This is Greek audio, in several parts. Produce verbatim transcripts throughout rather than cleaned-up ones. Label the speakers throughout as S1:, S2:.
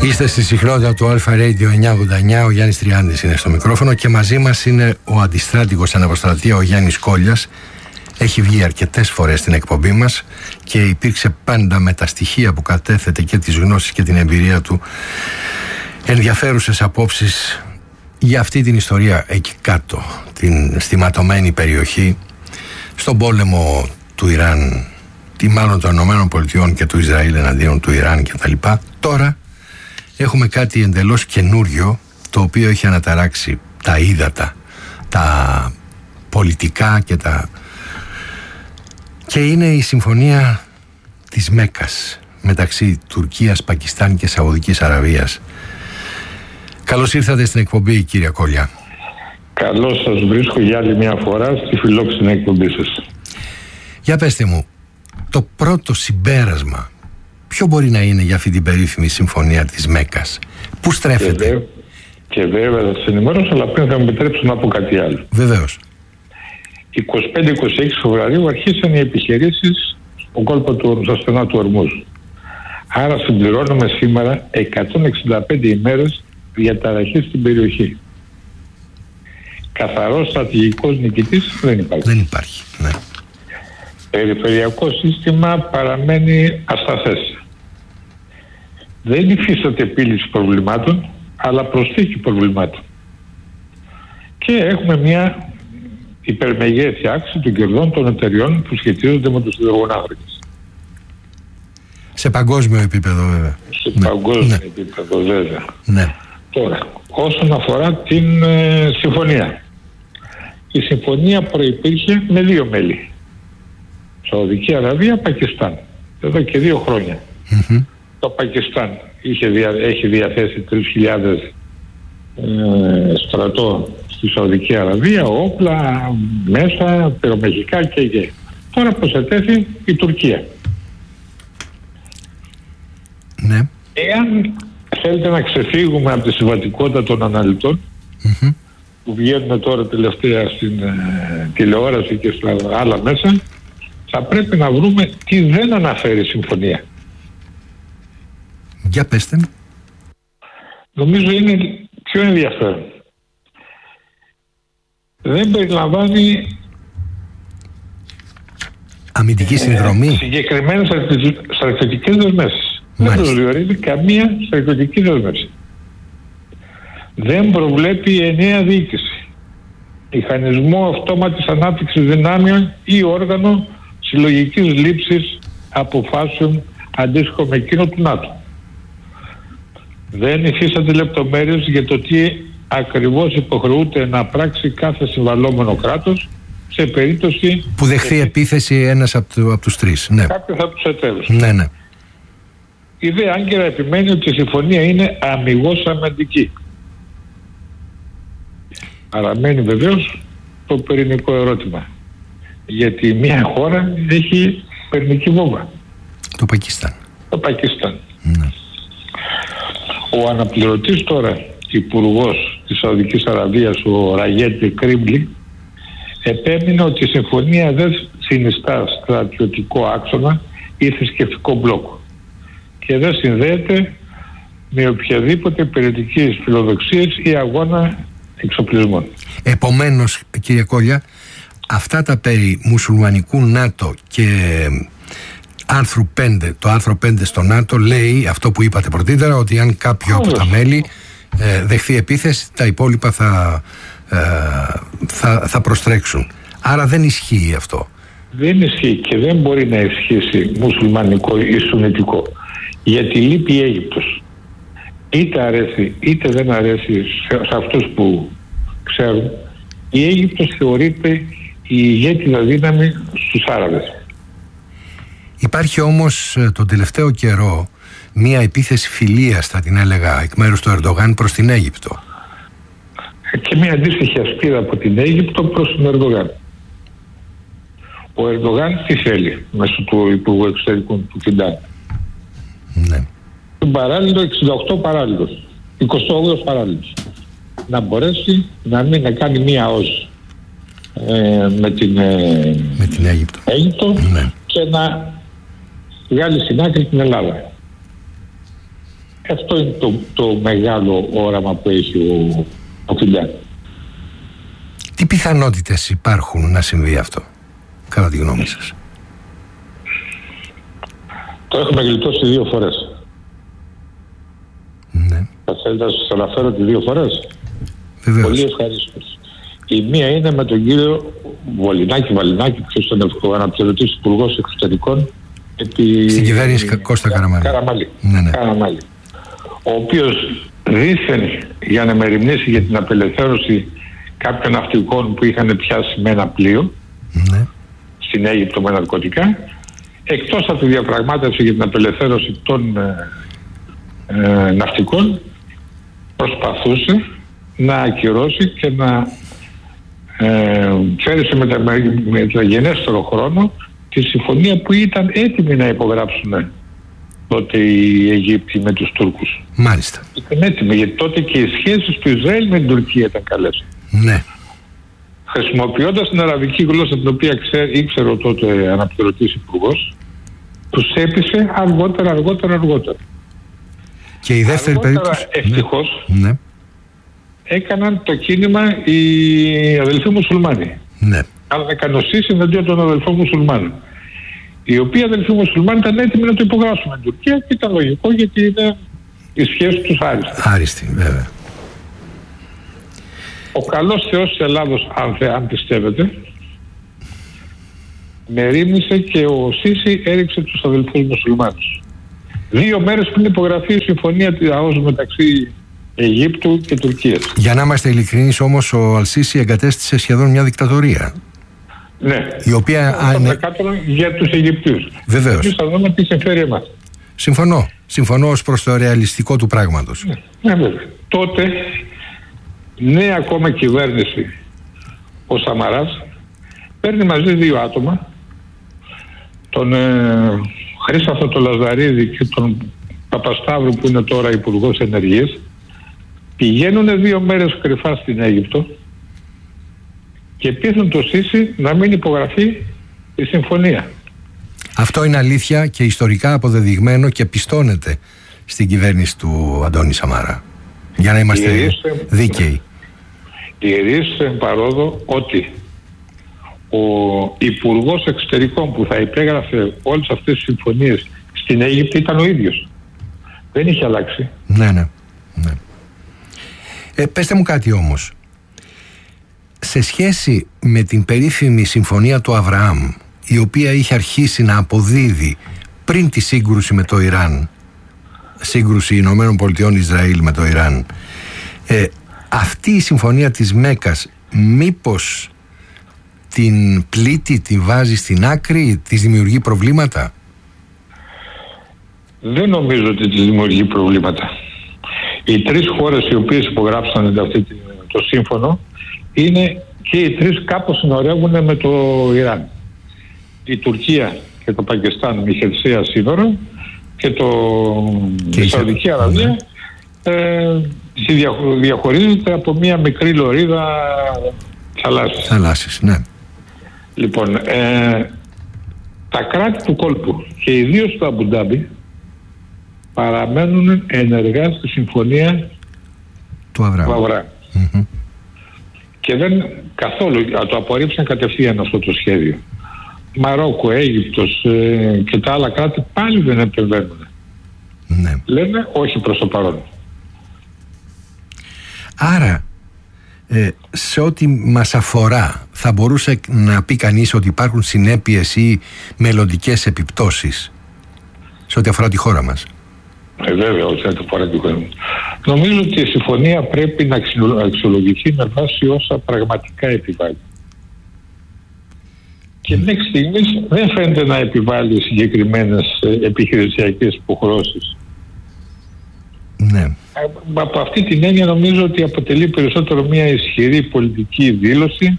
S1: Είστε στη συχνότητα του Alpha Radio εννιακόσια ογδόντα εννιά, ο Γιάννης Τριάντης είναι στο μικρόφωνο και μαζί μας είναι ο αντιστράτηγος αναποστρατεία, ο Γιάννης Κόλιας. Έχει βγει αρκετές φορές στην εκπομπή μας και υπήρξε πάντα με τα στοιχεία που κατέθετε και τις γνώσεις και την εμπειρία του ενδιαφέρουσες απόψεις για αυτή την ιστορία εκεί κάτω, την στιματωμένη περιοχή, στον πόλεμο του Ιράν, τι μάλλον των Ηνωμένων Πολιτειών και του Ισραήλ εναντίον του Ιράν κτλ. Τώρα έχουμε κάτι εντελώς καινούριο, το οποίο έχει αναταράξει τα ύδατα, τα πολιτικά και τα... και είναι η συμφωνία της Μέκκας μεταξύ Τουρκίας, Πακιστάν και Σαουδικής Αραβίας. Καλώς ήρθατε στην εκπομπή, κύριε Κόλια.
S2: Καλώς σας βρίσκω για άλλη μια φορά στη φιλόξενη εκπομπή σας.
S1: Για πέστε μου, το πρώτο συμπέρασμα ποιο μπορεί να είναι για αυτή την περίφημη συμφωνία της Μέκκας? Πού στρέφεται?
S2: Και, και βέβαια θα σας ενημερώσω, αλλά πριν θα μου επιτρέψω να πω κάτι άλλο.
S1: Βεβαίως.
S2: είκοσι πέντε είκοσι έξι Φεβρουαρίου αρχίσαν οι επιχειρήσεις στον κόλπο του, στα στενά του Ορμούζ. Άρα συμπληρώνουμε σήμερα εκατόν εξήντα πέντε ημέρες διαταραχή στην περιοχή. Καθαρός στρατηγικός νικητής δεν υπάρχει.
S1: Δεν υπάρχει, ναι.
S2: Περιφερειακό σύστημα παραμένει ασταθές. Δεν υφίσταται επίλυση προβλημάτων, αλλά προσθήκη προβλημάτων. Και έχουμε μια υπερμεγέθη αύξηση των κερδών των εταιριών που σχετίζονται με τους υδρογονάνθρακες.
S1: Σε παγκόσμιο επίπεδο, βέβαια.
S2: Σε
S1: ναι.
S2: παγκόσμιο
S1: ναι.
S2: επίπεδο, βέβαια.
S1: Ναι.
S2: Τώρα, όσον αφορά την ε, συμφωνία. Η συμφωνία προϋπήρχε με δύο μέλη. Σαουδική Αραβία, Πακιστάν. Εδώ και δύο χρόνια. Mm-hmm. Το Πακιστάν είχε δια, έχει διαθέσει τρεις χιλιάδες ε, στρατό στη Σαουδική Αραβία, όπλα, μέσα, πυρομαχικά και και. Τώρα προσετέθη η Τουρκία.
S1: Ναι.
S2: Εάν θέλετε να ξεφύγουμε από τη συμβατικότητα των αναλυτών mm-hmm. που βγαίνουν τώρα τελευταία στην ε, τηλεόραση και στα άλλα μέσα, θα πρέπει να βρούμε τι δεν αναφέρει η συμφωνία.
S1: Για πέστε.
S2: Νομίζω είναι πιο ενδιαφέρον. Δεν περιλαμβάνει
S1: αμυντική συνδρομή.
S2: Ε, συγκεκριμένες στρατιωτικές δεσμεύσεις. Δεν προσδιορίζει καμία στρατιωτική δέσμευση. Δεν προβλέπει ενιαία διοίκηση, μηχανισμό αυτόματης ανάπτυξης δυνάμεων ή όργανο συλλογικής λήψης αποφάσεων αντίστοιχο με εκείνο του ΝΑΤΟ. Δεν υφίσταται λεπτομέρειες για το τι ακριβώς υποχρεούται να πράξει κάθε συμβαλόμενο κράτος σε περίπτωση
S1: που δεχθεί επί... επίθεση ένας από, του, από τους τρεις. Ναι.
S2: Κάποιος από τους εταίρους.
S1: Ναι, ναι.
S2: Η δε Άγκυρα επιμένει ότι η συμφωνία είναι αμιγώς αμυντική. Παραμένει βεβαίως το πυρηνικό ερώτημα. Γιατί μια χώρα έχει πυρηνική βόμβα.
S1: Το Πακιστάν.
S2: Το Πακιστάν.
S1: Ναι.
S2: Ο αναπληρωτής τώρα υπουργός της Σαουδικής Αραβίας, ο Ραγέντε Κρίμλι, επέμεινε ότι η συμφωνία δεν συνιστά στρατιωτικό άξονα ή θρησκευτικό μπλοκ και δεν συνδέεται με οποιαδήποτε πυρηνικής φιλοδοξίας ή αγώνα εξοπλισμών.
S1: Επομένως, κύριε Κόλια, αυτά τα περί μουσουλμανικού ΝΑΤΟ και άρθρου πέντε, το άρθρο πέντε στο ΝΑΤΟ λέει αυτό που είπατε πρωτήτερα, ότι αν κάποιο από τα μέλη ε, δεχθεί επίθεση, τα υπόλοιπα θα, ε, θα, θα προστρέξουν. Άρα δεν ισχύει αυτό. Δεν
S2: ισχύει και δεν μπορεί να ισχύσει μουσουλμανικό ή σουννιτικό, γιατί λείπει η Αίγυπτος. Είτε αρέσει είτε δεν αρέσει σε, σε αυτούς που ξέρουν, η Αίγυπτος θεωρείται η ηγέτιδα δύναμη στους Άραβες.
S1: Υπάρχει όμως τον τελευταίο καιρό μία επίθεση φιλίας, θα την έλεγα, εκ μέρους του Ερντογάν προς την Αίγυπτο.
S2: Και μία αντίστοιχη ασπίδα από την Αίγυπτο προς τον Ερντογάν. Ο Ερντογάν τι θέλει μέσω του Υπουργού Εξωτερικών του Φιντάν?
S1: Ναι.
S2: Τον παράλληλο εξήντα οκτώ παράλληλος, εικοστό όγδοος παράλληλος. Να μπορέσει να μην να κάνει μία ως ε, με την, ε,
S1: με την Αίγυπτο,
S2: Αίγυπτο
S1: ναι.
S2: και να βγάλει στην άκρη την Ελλάδα. Αυτό είναι το, το μεγάλο όραμα που έχει ο, ο Φιλιάν.
S1: Τι πιθανότητες υπάρχουν να συμβεί αυτό, κατά τη γνώμη σας?
S2: Το έχουμε γλιτώσει δύο φορές.
S1: Ναι.
S2: Θα θέλετε να σας αναφέρω τις δύο φορές?
S1: Βεβαίως.
S2: Πολύ ευχαρίστως. Η μία είναι με τον κύριο Βολινάκη Βαλινάκη, ποιος ήταν ο αναπληρωτής υπουργός εξωτερικών επί...
S1: στην κυβέρνηση Κώστα Καραμαλή.
S2: Καραμαλή.
S1: Ναι, ναι.
S2: Καραμαλή. Ο οποίος δήθεν για να μεριμνήσει για την απελευθέρωση κάποιων ναυτικών που είχαν πιάσει με ένα πλοίο,
S1: ναι,
S2: στην Αίγυπτο με ναρκωτικά, εκτός από τη διαπραγμάτευση για την απελευθέρωση των ε, ε, ναυτικών, προσπαθούσε να ακυρώσει και να ε, φέρει σε μεταγενέστερο χρόνο τη συμφωνία που ήταν έτοιμοι να υπογράψουν τότε οι Αιγύπτιοι με τους Τούρκους.
S1: Μάλιστα.
S2: Ήταν έτοιμοι, γιατί τότε και οι σχέσεις του Ισραήλ με την Τουρκία ήταν καλές.
S1: Ναι.
S2: Χρησιμοποιώντας την αραβική γλώσσα, την οποία ξέρ, ήξερε ο τότε αναπληρωτής υπουργός, τους έπεισε αργότερα, αργότερα, αργότερα.
S1: Και η δεύτερη περίπτωση...
S2: Ευτυχώς,
S1: ναι,
S2: έκαναν το κίνημα οι αδελφοί μουσουλμάνοι.
S1: Ναι.
S2: Κάνανε κανοσίσεις εναντίον των αδελφών μουσουλμάνων. Οι οποίοι αδελφοί μουσουλμάνοι ήταν έτοιμοι να το υπογράψουν με την Τουρκία και ήταν λογικό, γιατί είναι η σχέση τους άριστη.
S1: Άριστη, βέβαια.
S2: Ο καλός Θεός της Ελλάδος, αν, αν πιστεύετε, μερίμνησε και ο Σίση έριξε τους αδελφούς μουσουλμάνους. Δύο μέρες πριν υπογραφεί η συμφωνία της ΑΟΣ μεταξύ Αιγύπτου και Τουρκίας.
S1: Για να είμαστε ειλικρινείς όμως, ο Αλσίση εγκατέστησε σχεδόν μια δικτατορία.
S2: Ναι.
S1: Η οποία...
S2: ανε... για τους Αιγυπτίους.
S1: Βεβαίως.
S2: Εμείς θα δούμε τι συμφέρει εμάς.
S1: Συμφωνώ. Συμφωνώ ως προς το ρεαλιστικό του πράγματος.
S2: Ναι, ναι, βέβαια. Τότε, νέα ακόμα κυβέρνηση, ο Σαμαράς, παίρνει μαζί δύο άτομα, τον ε, Χρήσταθο τον Λαζαρίδη και τον Παπασταύρου, που είναι τώρα Υπουργός Ενεργείας, πηγαίνουν δύο μέρες κρυφά στην Αίγυπτο και πείθουν το Σίση να μην υπογραφεί η συμφωνία. Αυτό
S1: είναι αλήθεια και ιστορικά αποδεδειγμένο και πιστώνεται στην κυβέρνηση του Αντώνη Σαμαρά. Για να είμαστε Ιερίστε, δίκαιοι.
S2: Ιερείς εν παρόδο ότι ο Υπουργός Εξωτερικών που θα υπέγραφε όλες αυτές τις συμφωνίες στην Αίγυπτο ήταν ο ίδιος. Δεν είχε αλλάξει.
S1: Ναι, ναι. ναι. Ε, πέστε μου κάτι όμως. Σε σχέση με την περίφημη συμφωνία του Αβραάμ, η οποία είχε αρχίσει να αποδίδει πριν τη σύγκρουση με το Ιράν, σύγκρουση Ηνωμένων Πολιτειών Ισραήλ με το Ιράν, ε, αυτή η συμφωνία της Μέκας μήπως την πλήττει, την βάζει στην άκρη, της δημιουργεί προβλήματα?
S2: Δεν νομίζω ότι της δημιουργεί προβλήματα. Οι τρεις χώρες οι οποίες υπογράψαν αυτή το σύμφωνο είναι και οι τρεις κάπως συνορεύουν με το Ιράν. Η Τουρκία και το Πακιστάν με χερσαία σύνορα και το και η Σαουδική Αραβία ε, διαχωρίζεται από μια μικρή λωρίδα θαλάσσης.
S1: Θαλάσσης, ναι.
S2: Λοιπόν, ε, τα κράτη του κόλπου και ιδίως το Αμπουντάμπι παραμένουν ενεργά στη συμφωνία
S1: του Αβραάμ. Mm-hmm.
S2: Και δεν καθόλου το απορρίψαν κατευθείαν αυτό το σχέδιο. Μαρόκο, Αίγυπτος ε, και τα άλλα κράτη πάλι δεν επεμβαίνουν.
S1: Ναι.
S2: Λένε όχι προς το παρόν.
S1: Άρα, ε, σε ό,τι μας αφορά, θα μπορούσε να πει κανείς ότι υπάρχουν συνέπειες ή μελλοντικές επιπτώσεις σε ό,τι αφορά τη χώρα μας?
S2: Ε, βέβαια, ό,τι αφορά τη χώρα μας. Νομίζω ότι η συμφωνία πρέπει να αξιολογηθεί με βάση όσα πραγματικά επιβάλλει. Και μέχρι στιγμής δεν φαίνεται να επιβάλλει συγκεκριμένες επιχειρησιακές υποχρεώσεις.
S1: Ναι.
S2: Από αυτή την έννοια νομίζω ότι αποτελεί περισσότερο μια ισχυρή πολιτική δήλωση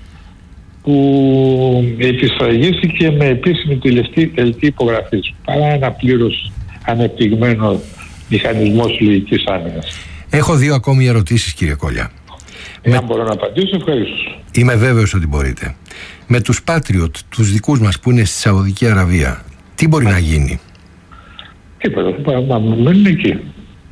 S2: που επισφραγίστηκε με επίσημη τελική υπογραφή, παρά ένα πλήρως ανεπτυγμένο μηχανισμό συλλογικής άμυνας.
S1: Έχω δύο ακόμη ερωτήσεις, κύριε Κόλλια.
S2: Εάν με... μπορώ να απαντήσω, ευχαριστώ.
S1: Είμαι βέβαιος ότι μπορείτε. Με τους Patriot, τους δικούς μας που είναι στη Σαουδική Αραβία, τι μπορεί να γίνει?
S2: Τίποτα, να μένουν εκεί.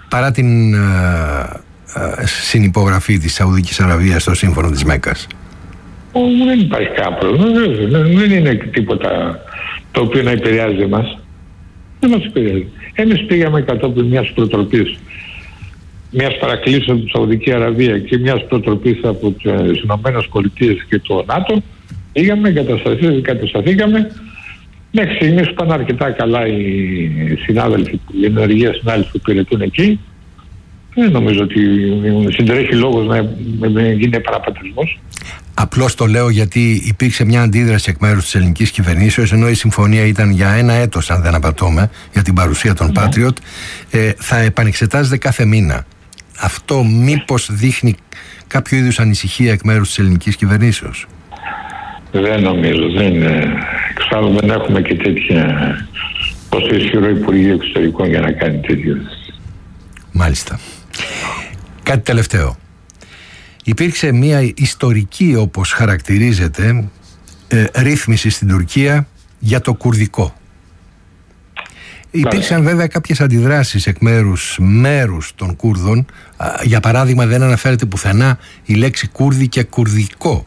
S1: παρά την ε, ε, συνυπογραφή της Σαουδικής Αραβίας στο σύμφωνο της Μέκκας?
S2: Ο, δεν υπάρχει κάποιο πρόβλημα. Δεν είναι τίποτα το οποίο να επηρεάζει εμάς. Δεν μας επηρεάζει. Εμείς πήγαμε κατόπιν μιας προτροπής, μιας παρακλήσεως από τη Σαουδική Αραβία και μιας προτροπής από τις Ηνωμένες Πολιτείες και το ΝΑΤΟ. Πήγαμε, εγκατασταθήκαμε. Μέχρι στιγμής πάνε αρκετά καλά οι συνάδελφοι, οι ενεργεία συνάδελφοι που υπηρετούν εκεί. Δεν νομίζω ότι συντρέχει λόγος να γίνει παραπατρισμός.
S1: Απλώς το λέω γιατί υπήρξε μια αντίδραση εκ μέρους της ελληνικής κυβερνήσεως, ενώ η συμφωνία ήταν για ένα έτος, αν δεν απατώμε, για την παρουσία των mm-hmm. Patriot, ε, θα επανεξετάζεται κάθε μήνα. Αυτό μήπως δείχνει κάποιο είδους ανησυχία εκ μέρους της ελληνικής κυβερνήσεως?
S2: Δεν νομίζω. Δεν, εξάλλου δεν έχουμε και τέτοια τόσο ισχυρό Υπουργείο Εξωτερικών για να κάνει τέτοιο.
S1: Μάλιστα. Κάτι τελευταίο. Υπήρξε μια ιστορική, όπως χαρακτηρίζεται, ε, ρύθμιση στην Τουρκία για το κουρδικό. Υπήρξαν βέβαια κάποιες αντιδράσεις εκ μέρους μέρους των Κούρδων. Για παράδειγμα, δεν αναφέρεται πουθενά η λέξη Κούρδι και κουρδικό.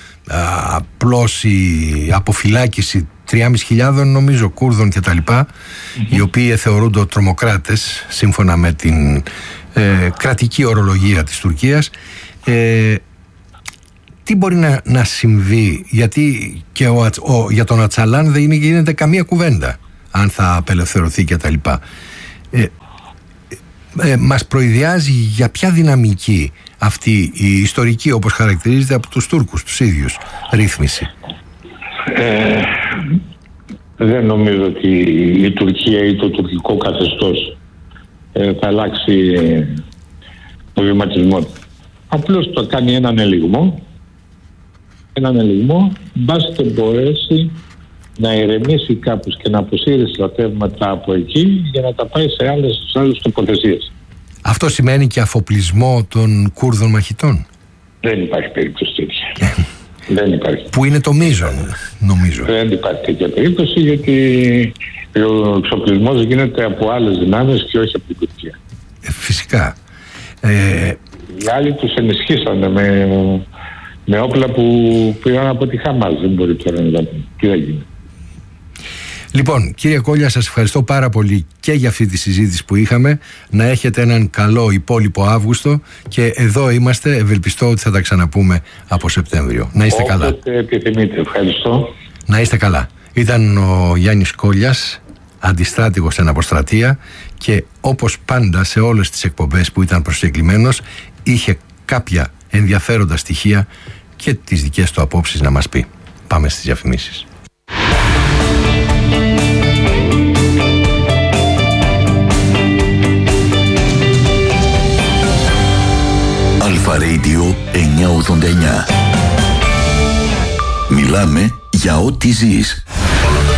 S1: Απλώς η αποφυλάκηση τρεις χιλιάδες πεντακόσιων νομίζω Κούρδων και τα λοιπά, mm-hmm. οι οποίοι θεωρούνται τρομοκράτες σύμφωνα με την ε, κρατική ορολογία της Τουρκίας. Ε, τι μπορεί να, να συμβεί, γιατί και ο, ο, για τον Ατσαλάν δεν γίνεται καμία κουβέντα αν θα απελευθερωθεί και τα λοιπά. Ε, ε, μας προειδιάζει για ποια δυναμική αυτή η ιστορική, όπως χαρακτηρίζεται από τους Τούρκους τους ίδιους, ρύθμιση?
S2: Ε, δεν νομίζω ότι η Τουρκία ή το τουρκικό καθεστώς ε, θα αλλάξει το βηματισμό του. Απλώς το κάνει έναν ελιγμό, έναν ελιγμό, μπας και μπορέσει να ηρεμήσει κάπως και να αποσύρει στρατεύματα από εκεί για να τα πάει σε άλλες, σε άλλες τοποθεσίες. Αυτό
S1: σημαίνει και αφοπλισμό των Κούρδων μαχητών?
S2: Δεν υπάρχει περίπτωση τέτοια. Δεν υπάρχει.
S1: Που είναι το μείζον, νομίζω.
S2: Δεν υπάρχει τέτοια περίπτωση, γιατί ο εξοπλισμός γίνεται από άλλες δυνάμεις και όχι από την Τουρκία.
S1: Ε, φυσικά. Ε...
S2: Οι άλλοι τους ενισχύσανε με, με όπλα που πήραν από τη Χαμάς. Δεν μπορεί τώρα να δει τι θα γίνει.
S1: Λοιπόν, κύριε Κόλλια, σας ευχαριστώ πάρα πολύ και για αυτή τη συζήτηση που είχαμε. Να έχετε έναν καλό υπόλοιπο Αύγουστο και εδώ είμαστε. Ευελπιστώ ότι θα τα ξαναπούμε από Σεπτέμβριο. Να είστε καλά.
S2: Όποτε επιθυμείτε. Ευχαριστώ.
S1: Να είστε καλά. Ήταν ο Γιάννης Κόλλιας, αντιστράτηγος στην αποστρατεία, και όπως πάντα σε όλες τις εκπομπές που ήταν προσκεκλημένος είχε κάποια ενδιαφέροντα στοιχεία και τις δικές του απόψεις να μας πει. Πάμε στις διαφημίσεις.
S3: Αλφα Radio εννιακόσια ογδόντα εννιά. Μιλάμε για ό,τι ζεις.